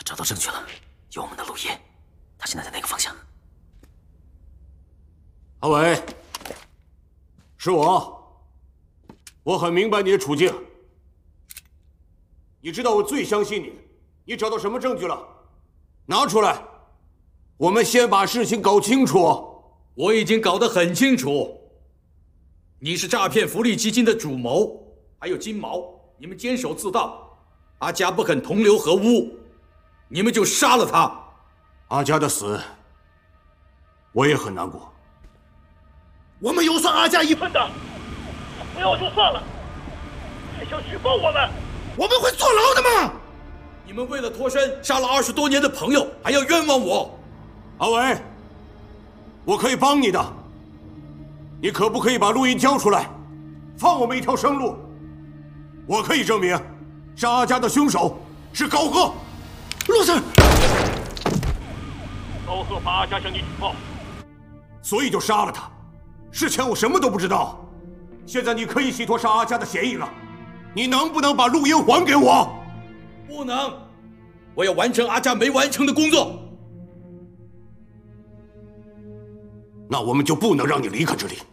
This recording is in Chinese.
找到证据了，有我们的录音。他现在在哪个方向？ 阿伟，是我。我很明白你的处境。你知道我最相信你，你找到什么证据了？拿出来，我们先把事情搞清楚。 我已经搞得很清楚，你是诈骗福利基金的主谋，还有金毛，你们监守自盗。阿佳不肯同流合污，你们就杀了他。 阿佳的死，我也很难过。 我们有算阿佳一份的，不要就算了，还想举报我们，我们会坐牢的吗？ 你们为了脱身，杀了20多年的朋友，还要冤枉我？ 阿伟，我可以帮你的，你可不可以把录音交出来，放我们一条生路？我可以证明，杀阿佳的凶手是高贺。 陆 Sir， 高贺把阿佳向你举报， 所以就杀了他。事前我什么都不知道，现在你可以洗脱杀阿佳的嫌疑了。你能不能把录音还给我？ 不能，我要完成阿佳没完成的工作。 那我们就不能让你离开这里。